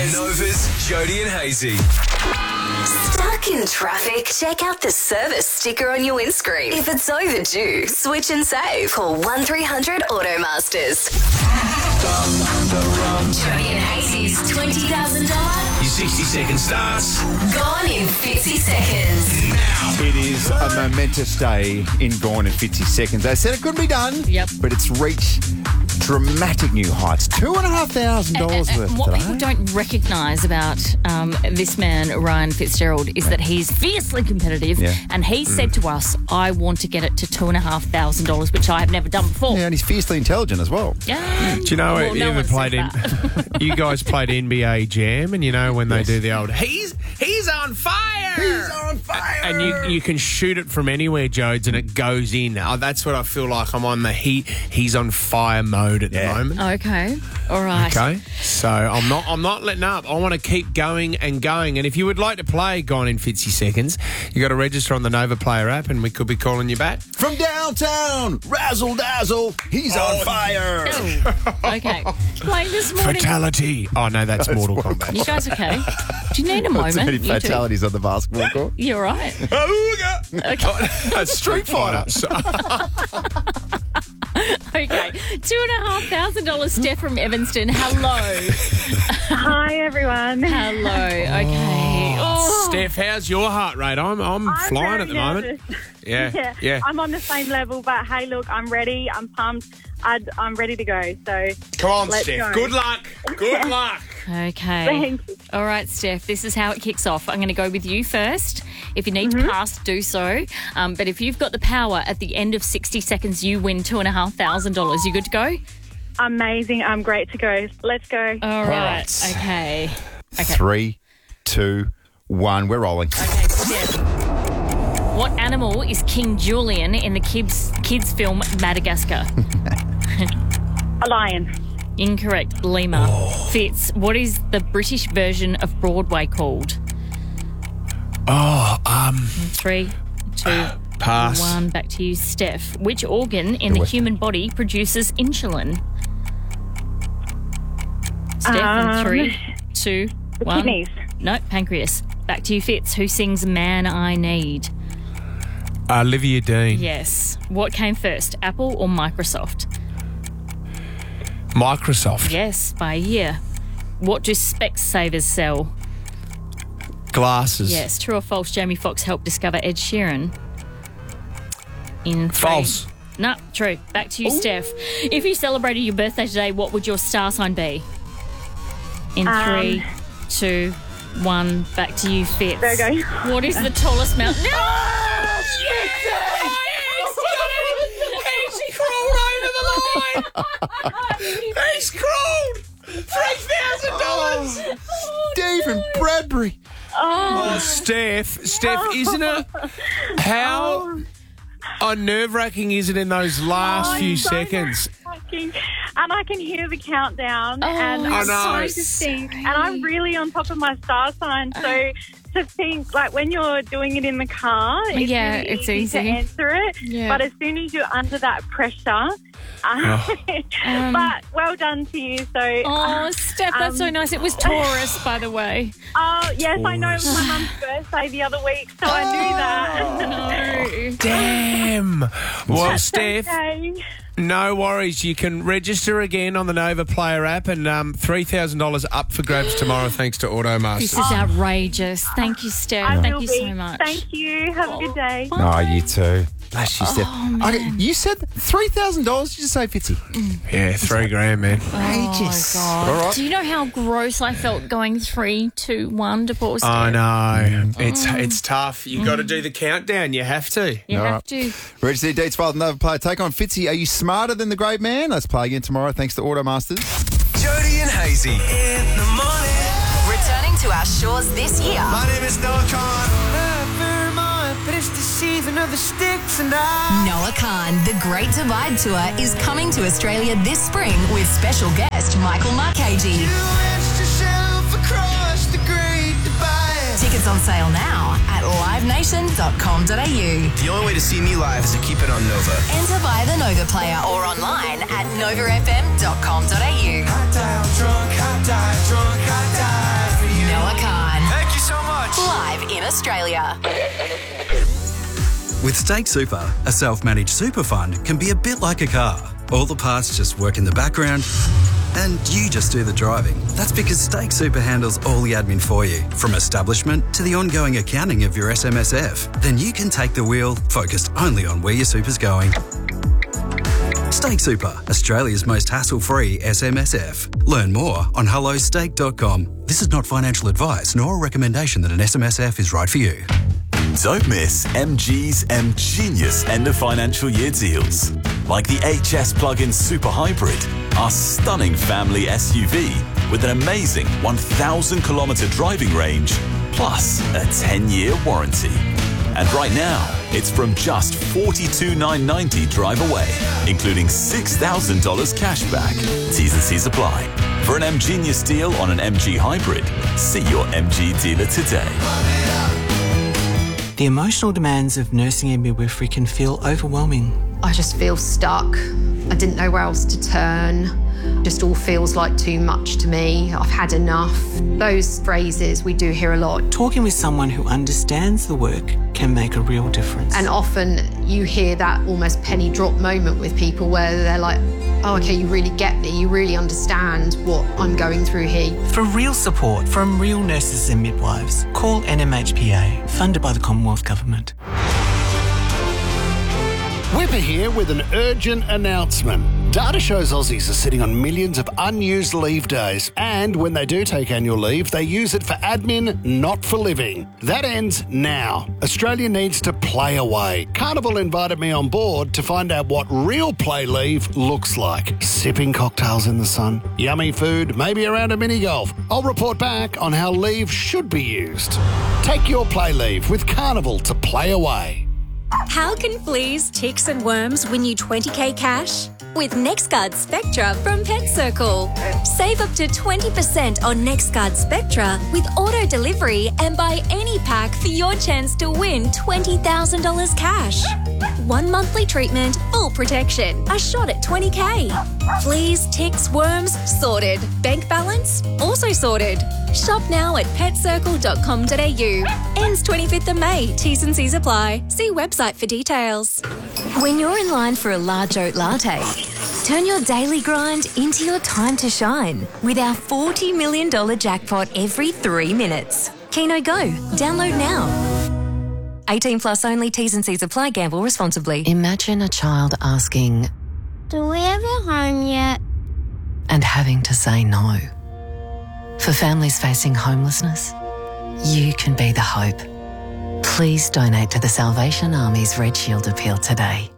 Nova's Jody and Hazy. Stuck in traffic? Check out the service sticker on your windscreen. If it's overdue, switch and save. Call 1300 Automasters. Jody and Hazy's $20,000. Your 60-second starts Gone in 50 seconds. now. It is a momentous day in Gone in 50 Seconds. They said it could be done, but it's reached dramatic new heights. $2,500 worth What today. people don't recognise about this man, Ryan Fitzgerald, is that he's fiercely competitive, and he said to us, I want to get it to $2,500, which I have never done before. Yeah, and he's fiercely intelligent as well. Do you know Well, you no ever one played in? said You guys played NBA Jam, and you know when they do the old "He's on fire." He's on fire! And you can shoot it from anywhere, Jodes, and it goes in. Oh, that's what I feel like. I'm on the he's on fire mode at the moment. Okay, all right. Okay, so I'm not letting up. I want to keep going and going. And if you would like to play Gone in 50 Seconds, you got to register on the Nova Player app, and we could be calling you back. From downtown, razzle dazzle, he's on fire. Okay, playing this morning. Fatality. Oh no, that's Mortal Kombat. You guys okay? Do you need a moment? Too many You two? fatalities on the basketball court. You're right. That's Street Fighter. Okay, $2,500. Steph from Evanston. Hello. Hi, everyone. Hello. Okay. Oh. Steph, how's your heart rate? I'm flying at the moment. Yeah. I'm on the same level, but hey, look, I'm ready. I'm pumped. I'm ready to go. So Come on, let's Steph. go. Good luck. Good luck. Okay. Thank you. All right, Steph, this is how it kicks off. I'm going to go with you first. If you need to pass, do so. But if you've got the power at the end of 60 seconds, you win $2,500. You good to go? Amazing. I'm great to go. Let's go. All right. Okay. 3, 2, 1. We're rolling. Okay, Steph. What animal is King Julian in the kids film Madagascar? A lion. Incorrect. Lima. Fitz, what is the British version of Broadway called? 3, 2, Pass. 1. Back to you, Steph. Which organ in the human body produces insulin? Steph, in 3, 2, 1. Kidneys. No, pancreas. Back to you, Fitz. Who sings Man I Need? Olivia Dean. Yes. What came first, Apple or Microsoft? Microsoft. Yes, by a year. What do Specsavers sell? Glasses. Yes. True or false, Jamie Foxx helped discover Ed Sheeran? In 3. False. No, true. Back to you, Steph. If you celebrated your birthday today, what would your star sign be? In 3, 2, 1. Back to you, Fitz. Virgo. What is the tallest mountain? No! He's crawled over the line. He's crawled. $3,000. Stephen Bradbury. Oh, Steph, isn't it? How nerve-wracking is it in those last few so seconds? And I can hear the countdown, and I I'm know. so distinct, and I'm really on top of my star sign. So to think, like when you're doing it in the car, it's really it's easy to easy. answer it. Yeah. But as soon as you're under that pressure, but well done to you. So, Oh, Steph, that's so nice. It was Taurus, by the way. oh yes, I know it was my mum's birthday the other week, so I knew that. No. Damn. Well, Steph, Okay. no worries. You can register again on the Nova Player app, and $3,000 up for grabs tomorrow thanks to This Automasters. is outrageous. Thank you, Steph. I Thank will you be. so much. Thank you. Have a good day. Oh, you too. Bless you, Steph. man. Okay, you said $3,000. Did you say, Fitzy? Yeah, $3,000, man. Ages. God. All right. Do you know how gross I felt going 3, 2, 1 to pause? I know. It's tough. You got to do the countdown. You have to. You All have right. to. Register your dates, file the Nova Player. Take on Fitzy. Are you smarter than the great man? Let's play again tomorrow thanks to Automasters. Jody and Hazy. In the morning. Returning to our shores this year. My name is Noah Khan. Noah Khan, The Great Divide Tour is coming to Australia this spring with special guest Michael Marchese. Tickets on sale now at livenation.com.au. The only way to see me live is to keep it on Nova. Enter via the Nova Player or online at novafm.com.au. Hot die, I'm drunk, hot die, drunk, hot die. Australia. With Stake Super, a self-managed super fund can be a bit like a car. All the parts just work in the background and you just do the driving. That's because Stake Super handles all the admin for you, from establishment to the ongoing accounting of your SMSF. Then you can take the wheel, focused only on where your super's going. Stake Super, Australia's most hassle-free SMSF. Learn more on hellostake.com. This is not financial advice nor a recommendation that an SMSF is right for you. Don't miss MG's M-Genius end of financial year deals. Like the HS Plug-in Super Hybrid, our stunning family SUV with an amazing 1,000-kilometre driving range, plus a 10-year warranty. And right now, it's from just $42,990 drive away, including $6,000 cash back. T's and C's apply. For an M-Genius deal on an MG Hybrid, see your MG dealer today. The emotional demands of nursing and midwifery can feel overwhelming. I just feel stuck. I didn't know where else to turn. Just all feels like too much to me. I've had enough. Those phrases we do hear a lot. Talking with someone who understands the work can make a real difference. And often you hear that almost penny drop moment with people where they're like, oh, okay, you really get me. You really understand what I'm going through here. For real support from real nurses and midwives, call NMHPA, funded by the Commonwealth Government. Whipper here with an urgent announcement. Data shows Aussies are sitting on millions of unused leave days, and when they do take annual leave, they use it for admin, not for living. That ends now. Australia needs to play away. Carnival invited me on board to find out what real play leave looks like. Sipping cocktails in the sun, yummy food, maybe around a mini golf. I'll report back on how leave should be used. Take your play leave with Carnival to play away. How can fleas, ticks and worms win you 20k cash? With NexGuard Spectra from Pet Circle. Save up to 20% on NexGuard Spectra with auto delivery and buy any pack for your chance to win $20,000 cash. 1 monthly treatment, full protection, a shot at 20k. Fleas, ticks, worms, sorted. Bank balance, also sorted. Shop now at petcircle.com.au. Ends 25th of May. T's and C's apply. See website for details. When you're in line for a large oat latte, turn your daily grind into your time to shine with our $40 million jackpot every 3 minutes. Keno Go. Download now. 18 plus only. T's and C's apply. Gamble responsibly. Imagine a child asking, "Do we have a home yet?" and having to say no. For families facing homelessness, you can be the hope. Please donate to the Salvation Army's Red Shield appeal today.